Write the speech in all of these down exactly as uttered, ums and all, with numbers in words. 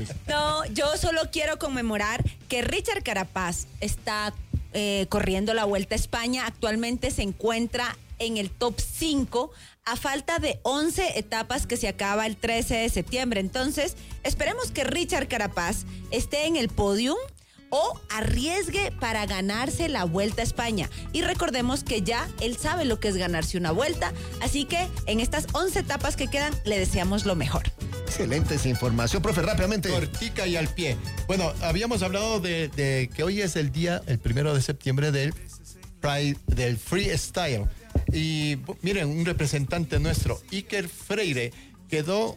No, yo solo quiero conmemorar que Richard Carapaz está eh, corriendo la Vuelta a España. Actualmente se encuentra en el top cinco a falta de once etapas que se acaba el trece de septiembre. Entonces, esperemos que Richard Carapaz esté en el podium o arriesgue para ganarse la Vuelta a España. Y recordemos que ya él sabe lo que es ganarse una vuelta, así que en estas once etapas que quedan, le deseamos lo mejor. Excelente esa información, profe, rápidamente. Cortica y al pie. Bueno, habíamos hablado de, de que hoy es el día, el primero de septiembre del, del freestyle. Y miren, un representante nuestro, Iker Freire, quedó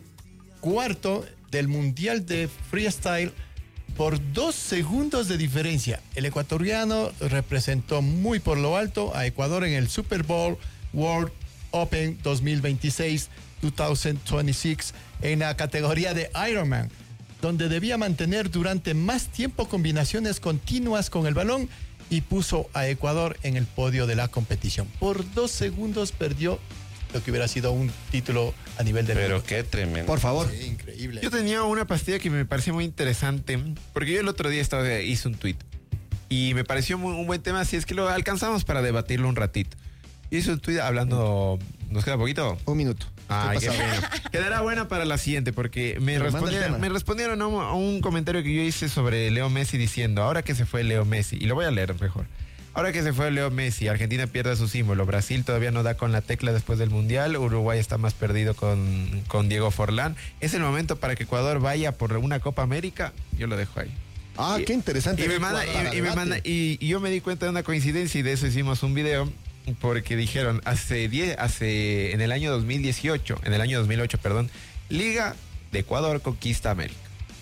cuarto del Mundial de Freestyle por dos segundos de diferencia. El ecuatoriano representó muy por lo alto a Ecuador en el Super Bowl World Open dos mil veintiséis, dos mil veintiséis, en la categoría de Ironman, donde debía mantener durante más tiempo combinaciones continuas con el balón y puso a Ecuador en el podio de la competición. Por dos segundos perdió lo que hubiera sido un título a nivel de... Pero qué tremendo. Por favor. Sí, increíble. Yo tenía una pastilla que me pareció muy interesante, porque yo el otro día estaba, hice un tweet y me pareció muy, un buen tema, así es que lo alcanzamos para debatirlo un ratito. Hice un tweet hablando... ¿Nos queda poquito? Un minuto. Ay, qué pena. Quedará buena para la siguiente, porque me respondieron, me respondieron a un, a un comentario que yo hice sobre Leo Messi diciendo, ahora que se fue Leo Messi, y lo voy a leer mejor. Ahora que se fue Leo Messi, Argentina pierde su símbolo, Brasil todavía no da con la tecla después del Mundial, Uruguay está más perdido con, con Diego Forlán. ¿Es el momento para que Ecuador vaya por una Copa América? Yo lo dejo ahí. Ah, y, qué interesante. Y, me manda, y, y, me manda, y, y yo me di cuenta de una coincidencia y de eso hicimos un video, porque dijeron, hace diez, hace, en el año dos mil dieciocho, en el año dos mil ocho, perdón, Liga de Ecuador conquista América.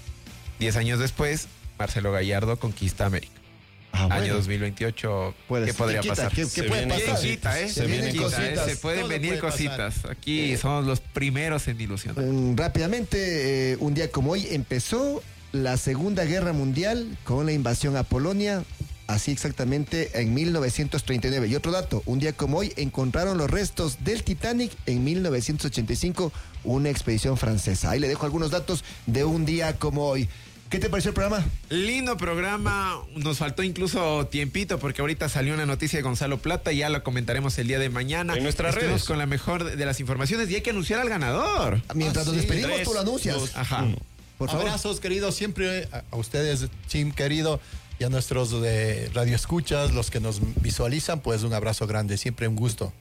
Diez años después, Marcelo Gallardo conquista América. Ah, bueno. Año dos mil veintiocho, puede ¿qué podría quita, pasar? ¿Qué, qué puede pasar? Cositas, ¿eh? Se, se vienen vienen cositas, cositas. ¿eh? Se pueden Todo venir puede cositas. pasar. Aquí eh. somos los primeros en ilusionar. Um, rápidamente, eh, un día como hoy empezó la Segunda Guerra Mundial con la invasión a Polonia, así exactamente en mil novecientos treinta y nueve. Y otro dato, un día como hoy encontraron los restos del Titanic en mil novecientos ochenta y cinco, una expedición francesa. Ahí le dejo algunos datos de un día como hoy. ¿Qué te pareció el programa? Lindo programa, nos faltó incluso tiempito porque ahorita salió una noticia de Gonzalo Plata y ya la comentaremos el día de mañana. En nuestras Estemos redes. con la mejor de las informaciones y hay que anunciar al ganador. Mientras Ah, nos sí, despedimos, tres, tú lo anuncias. dos, Ajá. uno. Por favor. Abrazos, queridos, siempre a, a ustedes, Chim, querido, y a nuestros de radioescuchas, los que nos visualizan, pues un abrazo grande, siempre un gusto.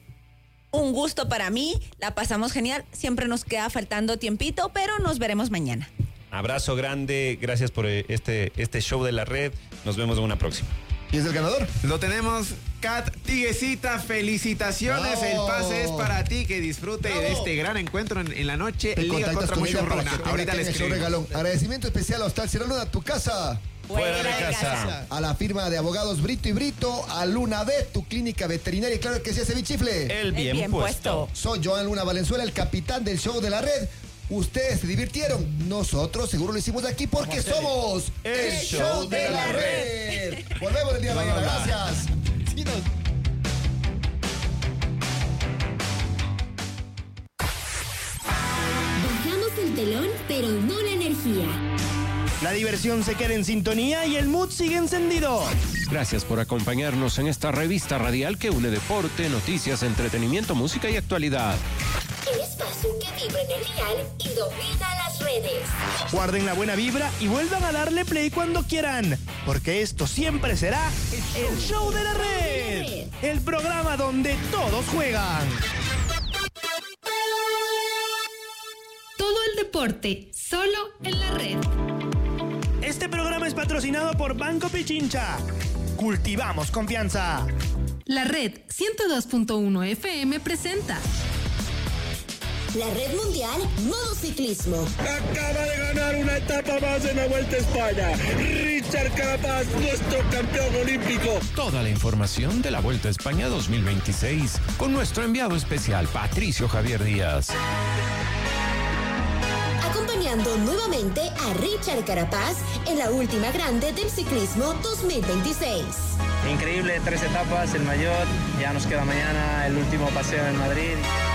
Un gusto para mí, la pasamos genial, siempre nos queda faltando tiempito, pero nos veremos mañana. Abrazo grande, gracias por este, este show de la red. Nos vemos en una próxima. ¿Y es el ganador? Lo tenemos, Kat Tiguecita, felicitaciones. Bravo. El pase es para ti, que disfrute Bravo. de este gran encuentro en, en la noche. Te Liga contactas contra con ella para Muchurruna. que tenga Ahorita que le en el show escribo. regalón. Agradecimiento especial a Hostal Sierra Luna, tu casa. Fuera de casa. A la firma de abogados Brito y Brito, a Luna B, tu clínica veterinaria. Y claro que sí, ese bichifle. El bien, bien puesto. puesto. Soy Joan Luna Valenzuela, el capitán del show de la red. Ustedes se divirtieron, nosotros seguro lo hicimos de aquí porque somos el show de la red. Volvemos el día de mañana, gracias. Sí, nos- Bajamos el telón, pero no la energía. La diversión se queda en sintonía y el mood sigue encendido. Gracias por acompañarnos en esta revista radial que une deporte, noticias, entretenimiento, música y actualidad. El espacio que vibra en el dial y domina las redes. Guarden la buena vibra y vuelvan a darle play cuando quieran, porque esto siempre será el show de la red, el programa donde todos juegan. Todo el deporte, solo en la red. Este programa es patrocinado por Banco Pichincha. Cultivamos confianza. La red ciento dos punto uno F M presenta la Red Mundial Modo Ciclismo. Acaba de ganar una etapa más en la Vuelta a España. Richard Carapaz, nuestro campeón olímpico. Toda la información de la Vuelta a España dos mil veintiséis con nuestro enviado especial Patricio Javier Díaz. Acompañando nuevamente a Richard Carapaz en la última grande del ciclismo dos mil veintiséis. Increíble, tres etapas, el mayor, ya nos queda mañana el último paseo en Madrid.